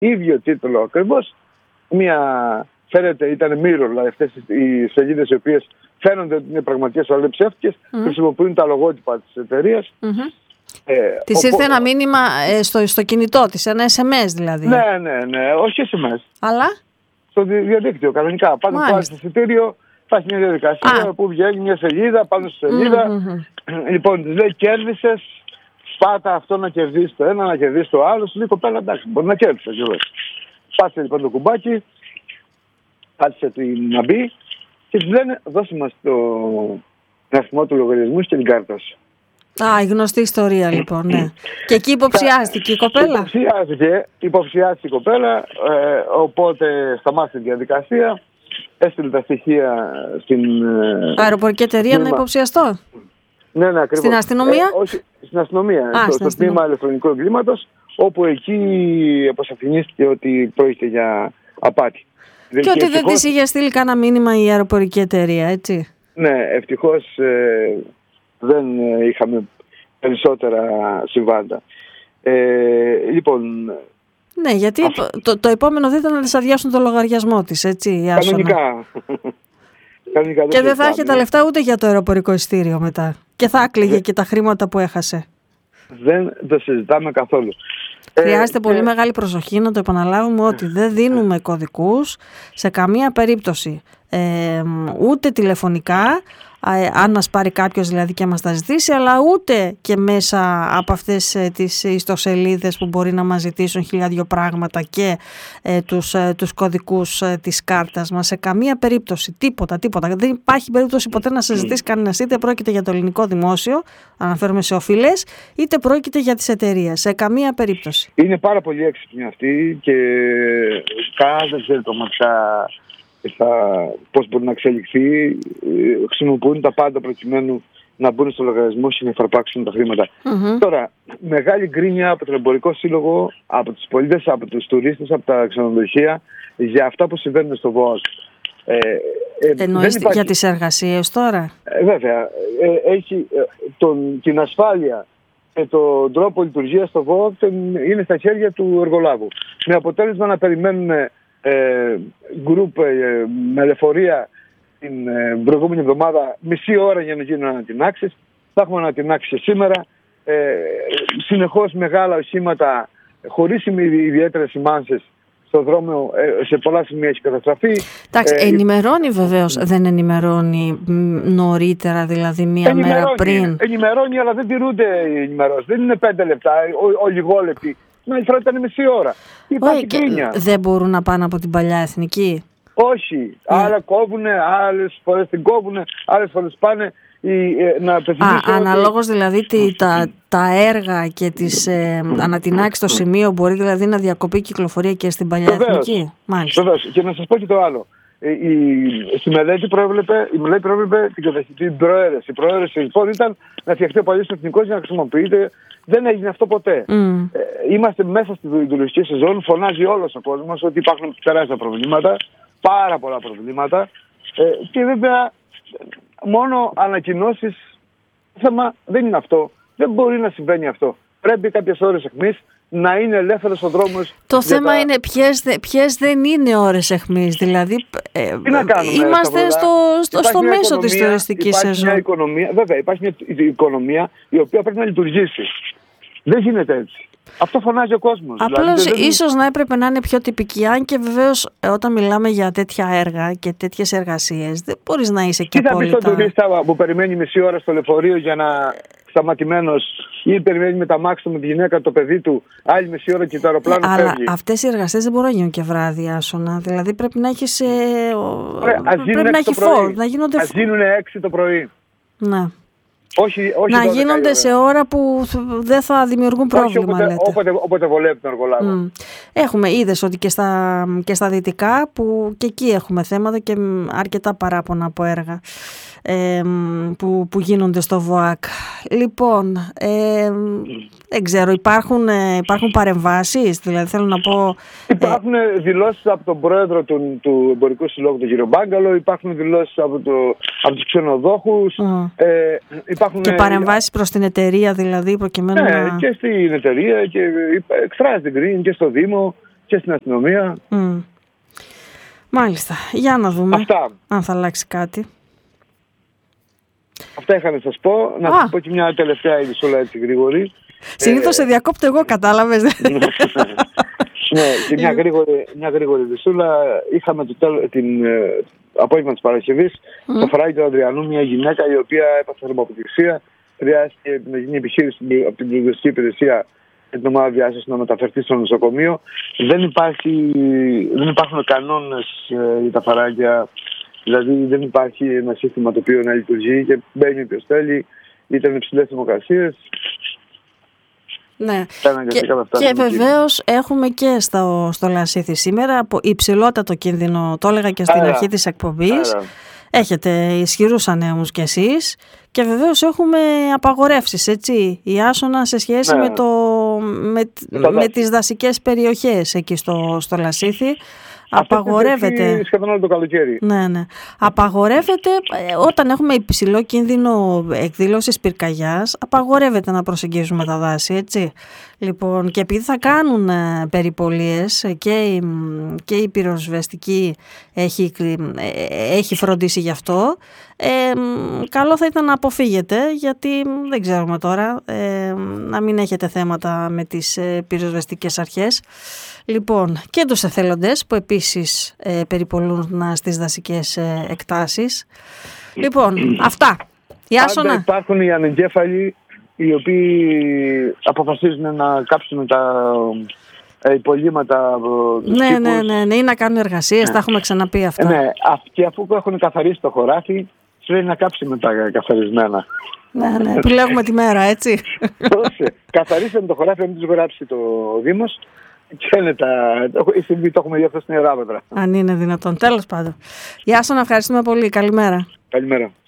ίδιο τίτλο ακριβώς. Φαίνεται, ήταν mirror, δηλαδή αυτές οι σελίδες οι οποίες φαίνονται ότι είναι πραγματικές αλλά είναι ψεύτικες, χρησιμοποιούν τα λογότυπα της εταιρείας. Της ήρθε ένα μήνυμα στο κινητό της, ένα SMS δηλαδή. Ναι, όχι SMS. Αλλά? Στο διαδίκτυο, κανονικά. Πάνω που πάρεις το εισιτήριο, υπάρχει μια διαδικασία που βγαίνει μια σελίδα, πάνω στη σελίδα. Λοιπόν, της λέει κέρδισες, πάτα αυτό να κερδίσει το ένα, να κερδίσει το άλλο. Σου λέει κοπέλα, εντάξει, μπορεί να κέρδισε. Πάτησε λοιπόν το κουμπάκι, πάτησε να μπει και της λένε δώσε μας τον αριθμό του λογαριασμού και την κάρτα σου. Η γνωστή ιστορία λοιπόν, ναι. Και εκεί υποψιάστηκε η κοπέλα. Υποψιάστηκε η κοπέλα, οπότε σταμάτησε τη διαδικασία, έστειλε τα στοιχεία στην αεροπορική εταιρεία να υποψιαστώ. Ναι, ακριβώς. Στην αστυνομία? Όχι, στην αστυνομία, στο τμήμα ηλεκτρονικού εγκλήματος, όπου εκεί αποσαφηνίστηκε ότι πρόκειται για απάτη. Και ότι δεν της είχε στείλει κανένα μήνυμα η αεροπορική εταιρεία, έτσι. Ναι, ευτυχώς δεν είχαμε περισσότερα συμβάντα. Λοιπόν... Ναι, γιατί το επόμενο δεν ήταν να της αδειάσουν το λογαριασμό της, έτσι, η Άσονα. Κανονικά. Και δεν θα είχε τα λεφτά ούτε για το αεροπορικό ειστήριο μετά. Και θα άκλειγε και τα χρήματα που έχασε. Δεν το συζητάμε καθόλου. Χρειάζεται πολύ μεγάλη προσοχή να το επαναλάβουμε ότι δεν δίνουμε κωδικούς σε καμία περίπτωση. Ούτε τηλεφωνικά, αν μας πάρει κάποιος δηλαδή και μας τα ζητήσει, αλλά ούτε και μέσα από αυτές τις ιστοσελίδες που μπορεί να μας ζητήσουν 1002 πράγματα και τους κωδικούς της κάρτας μας. Σε καμία περίπτωση, τίποτα. Δεν υπάρχει περίπτωση ποτέ να σας ζητήσει κανένας, είτε πρόκειται για το ελληνικό δημόσιο, αναφέρομαι σε οφειλές, είτε πρόκειται για τις εταιρείες. Σε καμία περίπτωση. Είναι πάρα πολύ έξυπνοι αυτοί και κανένας δεν ξέρει πραγματικά πώς μπορεί να εξελιχθεί. Χρησιμοποιούν τα πάντα προκειμένου να μπουν στο λογαριασμό και να εφαρπάξουν τα χρήματα. Τώρα, μεγάλη γκρίνια από τον Εμπορικό Σύλλογο, από τους πολίτες, από τους τουρίστες, από τα ξενοδοχεία για αυτά που συμβαίνουν στο ΒΟΑΚ. Εννοείς για τις εργασίες τώρα? Βέβαια. Έχει την ασφάλεια και τον τρόπο λειτουργίας στο ΒΟΑΚ είναι στα χέρια του εργολάβου. Με αποτέλεσμα να περιμένουν γκρουπ με λεωφορεία την προηγούμενη εβδομάδα μισή ώρα για να γίνουν ανατινάξεις. Θα έχουμε ανατινάξεις και σήμερα. Συνεχώς μεγάλα οχήματα χωρίς ιδιαίτερες σημάνσεις στο δρόμο, σε πολλά σημεία έχει καταστραφεί. Εντάξει, ενημερώνει βεβαίως, δεν ενημερώνει νωρίτερα, δηλαδή μία μέρα πριν. Ενημερώνει, αλλά δεν τηρούνται οι ενημερώσεις. Δεν είναι 5 λεπτά, ολιγόλεπτοι. Να η φορά ήταν μισή ώρα. Υπάρχει κρίνια. Δεν μπορούν να πάνε από την παλιά εθνική. Όχι. Άλλα κόβουνε, άλλες φορές την κόβουνε, άλλες φορές πάνε να πεθυμίσουν. Αναλόγως δηλαδή τα έργα και τις ανατινάξεις στο σημείο μπορεί δηλαδή να διακοπεί η κυκλοφορία και στην παλιά εθνική. Μάλιστα. Βεβαίως. Και να σας πω και το άλλο. Η μελέτη προέβλεπε την προαίρεση. Η προαίρεση λοιπόν ήταν να φτιαχτεί ο παλιός εθνικός για να χρησιμοποιείται. Δεν έγινε αυτό ποτέ. Είμαστε μέσα στη τουριστική σεζόν. Φωνάζει όλος ο κόσμος ότι υπάρχουν τεράστια προβλήματα. Πάρα πολλά προβλήματα. Και βέβαια μόνο ανακοινώσεις. Το θέμα δεν είναι αυτό. Δεν μπορεί να συμβαίνει αυτό. Πρέπει κάποιες ώρες αιχμής να είναι ελεύθερος ο δρόμος. Το θέμα είναι ποιες δεν είναι ώρες αιχμής. Δηλαδή είμαστε στο μέσο της τουριστικής σεζόν. Βέβαια υπάρχει μια οικονομία η οποία πρέπει να λειτουργήσει. Δεν γίνεται έτσι. Αυτό φωνάζει ο κόσμος. Απλώς δηλαδή, ίσως να έπρεπε να είναι πιο τυπική. Αν και βεβαίως όταν μιλάμε για τέτοια έργα και τέτοιες εργασίες δεν μπορείς να είσαι και απόλυτα. Τι θα πει στον τουρίστα που περιμένει μισή ώρα στο λεωφορείο για να σταματημένος ή περιμένει με τα μάξι του, με τη γυναίκα, το παιδί του, άλλη μισή ώρα και το αεροπλάνο φεύγει. Αλλά αυτές οι εργασίες δεν μπορούν να γίνουν και βράδυ, Άσονα. Δηλαδή πρέπει να έχεις. Πρέπει να έχει φόρ, να γίνονται. Ας γίνουν 6 το πρωί. Να. Όχι να γίνονται σε ώρα που δεν θα δημιουργούν πρόβλημα. Όποτε βολεύει τον εργολάβο. Είδες ότι και στα δυτικά που και εκεί έχουμε θέματα και αρκετά παράπονα από έργα που γίνονται στο ΒΟΑΚ. Λοιπόν, δεν ξέρω, υπάρχουν παρεμβάσεις, δηλαδή θέλω να πω. Υπάρχουν δηλώσεις από τον πρόεδρο του Εμπορικού Συλλόγου, τον κύριο Μπάγκαλο, υπάρχουν δηλώσεις από τους ξενοδόχους. Και παρεμβάσεις προς την εταιρεία δηλαδή προκειμένου και στην εταιρεία και εκφράζει την κρίνη και στο Δήμο και στην αστυνομία. Μάλιστα. Για να δούμε Αυτά. αν θα αλλάξει κάτι. Αυτά είχα να σας πω. Να σας πω και μια τελευταία ειδησούλα έτσι γρήγορη. Συνήθως σε διακόπτω εγώ, κατάλαβες. Ναι, και μια γρήγορη ειδησούλα. Είχαμε την απόγευμα της Παρασκευής στο Φαράγγι του Ανδριανού μια γυναίκα η οποία έπαθε θερμοκοπηξία. Χρειάστηκε να γίνει επιχείρηση από την πληροφορική υπηρεσία για την ομάδα διάσωσης να μεταφερθεί στο νοσοκομείο. Δεν υπάρχουν κανόνες για τα φαράγγια. Δηλαδή δεν υπάρχει ένα σύστημα το οποίο να λειτουργεί και μπαίνει ποιος θέλει. Ήταν υψηλές θερμοκρασίες. Ναι. Και βεβαίως έχουμε και στο Λασίθι σήμερα υψηλότατο κίνδυνο, το έλεγα και στην αρχή της εκπομπής. Έχετε ισχυρούς ανέμους κι εσείς και βεβαίως έχουμε απαγορεύσεις, έτσι, η Ιάσονα σε σχέση με τις δασικές περιοχές εκεί στο Λασίθι. Απαγορεύεται. Σχεδόν όλο το καλοκαίρι. Ναι. Απαγορεύεται όταν έχουμε υψηλό κίνδυνο εκδήλωσης πυρκαγιάς, απαγορεύεται να προσεγγίζουμε τα δάση, έτσι. Λοιπόν, και επειδή θα κάνουν περιπολίες και η πυροσβεστική έχει φροντίσει γι' αυτό, καλό θα ήταν να αποφύγετε, γιατί δεν ξέρουμε τώρα, να μην έχετε θέματα με τις πυροσβεστικές αρχές. Λοιπόν, και τους εθελοντές που επίσης περιπολούν στις δασικές εκτάσεις. Λοιπόν, αυτά. Πάντα υπάρχουν οι ανεγκέφαλοι οι οποίοι αποφασίζουν να κάψουν τα υπολείμματα. Ναι, ή να κάνουν εργασίες, τα έχουμε ξαναπεί αυτά. Ναι, και αφού έχουν καθαρίσει το χωράφι, πρέπει να κάψει με τα καθαρισμένα. Ναι, επιλέγουμε τη μέρα, έτσι. Καθαρίσαμε το χωράφι, μην τους γράψει το Δήμος. Και το έχουμε δει αυτό στην Ιεράπετρα. Αν είναι δυνατόν. Τέλος πάντων. Γεια σας, να ευχαριστούμε πολύ. Καλημέρα. Καλημέρα.